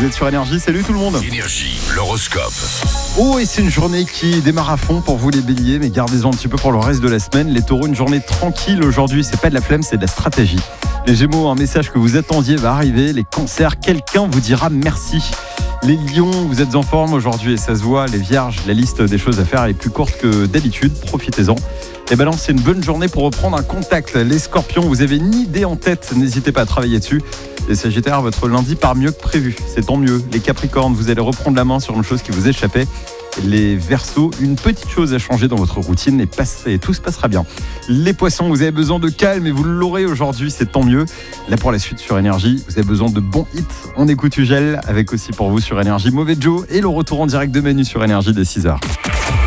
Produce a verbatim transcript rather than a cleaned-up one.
Vous êtes sur Énergie, salut tout le monde. Énergie, l'horoscope. Oh, et c'est une journée qui démarre à fond pour vous les béliers, mais gardez-en un petit peu pour le reste de la semaine. Les taureaux, une journée tranquille aujourd'hui, c'est pas de la flemme, c'est de la stratégie. Les gémeaux, un message que vous attendiez va arriver. Les cancers, quelqu'un vous dira merci. Les lions, vous êtes en forme aujourd'hui et ça se voit. Les vierges, la liste des choses à faire est plus courte que d'habitude, profitez-en. Les balances, c'est une bonne journée pour reprendre un contact. Les scorpions, vous avez une idée en tête, n'hésitez pas à travailler dessus. Les sagittaires, votre lundi part mieux que prévu, c'est tant mieux. Les capricornes, vous allez reprendre la main sur une chose qui vous échappait. Les verseaux, une petite chose à changer dans votre routine et, passe, et tout se passera bien. Les poissons, vous avez besoin de calme et vous l'aurez aujourd'hui, c'est tant mieux. Là pour la suite sur Énergie, vous avez besoin de bons hits. On écoute Ugel avec aussi pour vous sur Énergie Mauvais Joe et le retour en direct de Manu sur Énergie dès six heures.